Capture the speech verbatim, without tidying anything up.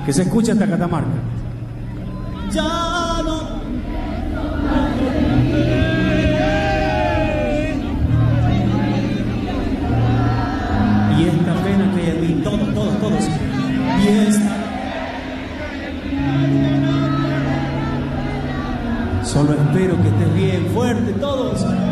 Que se escuche hasta Catamarca. Ya no. Y esta pena que hay en mí, todos, todos, todos. Y esta. Solo espero que estés bien, fuerte, todos.